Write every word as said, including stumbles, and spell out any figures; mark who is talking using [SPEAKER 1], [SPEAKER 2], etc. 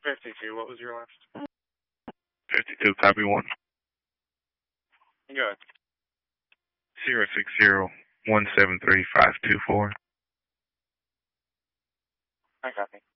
[SPEAKER 1] fifty-two, what was your last?
[SPEAKER 2] fifty-two, copy one.
[SPEAKER 1] Go ahead.
[SPEAKER 2] Zero six zero one seven three five two four.
[SPEAKER 1] I copy.